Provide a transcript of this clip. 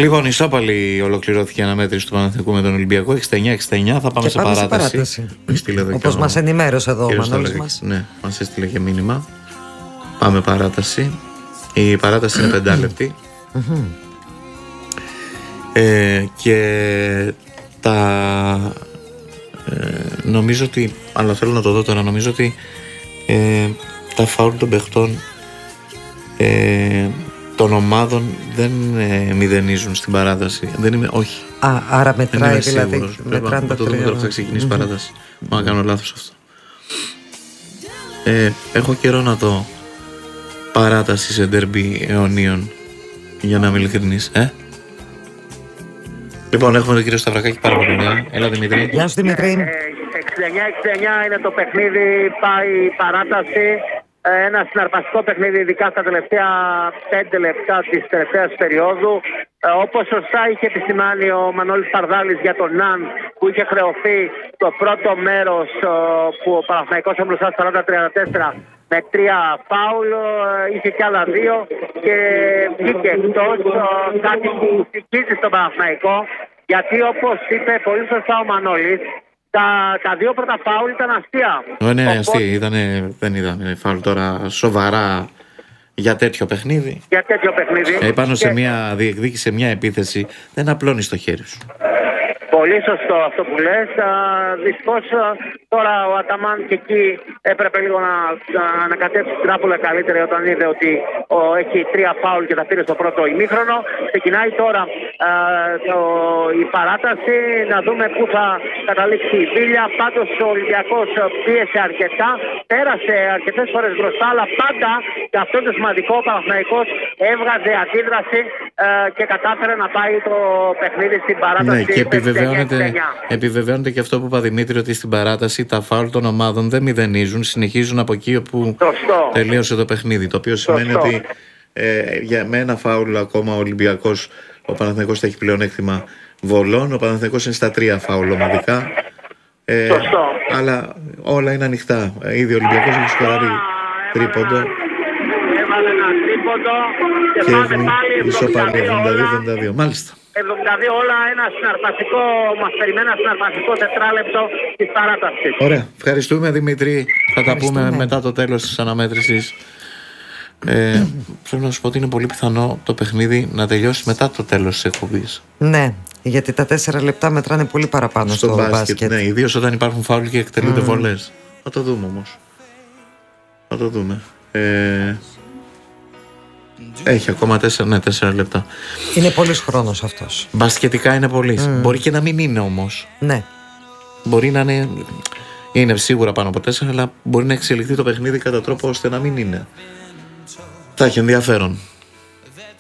Λοιπόν, ισόπαλη ολοκληρώθηκε η αναμέτρηση του Παναθηναϊκού με τον Ολυμπιακό. 69-69. Θα πάμε σε παράταση. Όπως μας ενημέρωσε εδώ ο Μανώλης μας. Ναι, μας έστειλε και μήνυμα. Πάμε παράταση. Η παράταση είναι 5 λεπτή. Και νομίζω ότι, αλλά θέλω να το δω τώρα, νομίζω ότι τα φάουλ των παιχτών των ομάδων δεν μηδενίζουν στην παράταση. Δεν είμαι, όχι. Άρα μετράει δηλαδή. Μετράνε τα 3. Τώρα θα ξεκινήσει η παράταση. Μα κάνω λάθος αυτό. Έχω καιρό να δω παράταση σε ντέρμπι αιωνίων, για να είμαι ειλικρινής. Λοιπόν, έχουμε τον κύριο Σταυρακάκη πάρα πολύ ωραία. Έλα Δημήτρη. Γεια σου Δημήτρη. 69-69 είναι το παιχνίδι, πάει η παράταση. Ένα συναρπαστικό παιχνίδι, ειδικά στα τελευταία 5 λεπτά της τελευταίας περίοδου. Όπως σωστά είχε επισημάνει ο Μανώλης Παρδάλης για τον Ναν, που είχε χρεωθεί το πρώτο μέρος που ο Παναθηναϊκός έμπλουσα 40-34 με 3 φάουλ, είχε και άλλα 2 και βγήκε εκτός, κάτι που συγκίζει στον Παναθηναϊκό, γιατί όπως είπε πολύ σωστά ο Μανώλης, τα 2 πρώτα φάουλ ήταν αστεία. Ναι, αστεία. Δεν ήταν φάουλ τώρα σοβαρά για τέτοιο παιχνίδι. Για τέτοιο παιχνίδι. Πάνω σε μια διεκδίκηση, σε μια επίθεση, δεν απλώνεις το χέρι σου. Πολύ σωστό αυτό που λες. Δυστυχώς τώρα ο Αταμάν και εκεί έπρεπε λίγο να ανακατέψει την τράπουλα καλύτερα όταν είδε ότι έχει 3 φάουλ και τα πήρε στο πρώτο ημίχρονο. Ξεκινάει τώρα η παράταση, να δούμε πού θα καταλήξει η Βίλια. Πάντως ο Ολυμπιακός πίεσε αρκετά, πέρασε αρκετές φορές μπροστά, αλλά πάντα, και αυτό είναι το σημαντικό, ο Παναθηναϊκός έβγαζε αντίδραση και κατάφερε να πάει το παιχνίδι στην παράταση. Ναι, και επιβεβαιώνεται και αυτό που είπα Δημήτρη, ότι στην παράταση τα φάουλ των ομάδων δεν μηδενίζουν, συνεχίζουν από εκεί όπου τελείωσε το παιχνίδι. Το οποίο σημαίνει ότι με ένα φάουλ ακόμα ο Ολυμπιακός, ο Παναθηναϊκός θα έχει πλεονέκτημα βολών. Ο Παναθηναϊκός είναι στα 3 φάουλ ομαδικά. Αλλά όλα είναι ανοιχτά. Ήδη ο Ολυμπιακός έχει σκοράρει τρίποντο. Έβαλε ένα τρίποντο και πάμε πάλι ισοπαλία 72-72. Μάλιστα. 72 όλα, ένα συναρπαστικό, μας περιμένει ένα συναρπαστικό τετράλεπτο της παράτασης. Ωραία, ευχαριστούμε Δημήτρη. Θα τα πούμε μετά το τέλος της αναμέτρησης. Πρέπει να σου πω ότι είναι πολύ πιθανό το παιχνίδι να τελειώσει μετά το τέλος της εκπομπής. Ναι, γιατί τα 4 λεπτά μετράνε πολύ παραπάνω στο μπάσκετ. Ναι, ιδίως όταν υπάρχουν φάουλ και εκτελούνται βολές. Θα το δούμε όμως. Θα το δούμε. Έχει ακόμα 4 λεπτά. Είναι πολύς χρόνος αυτός. Μπασκετικά είναι πολύς. Μπορεί και να μην είναι όμως. Ναι. Μπορεί να είναι σίγουρα πάνω από 4, αλλά μπορεί να εξελιχθεί το παιχνίδι κατά τρόπο ώστε να μην είναι. Θα έχει ενδιαφέρον.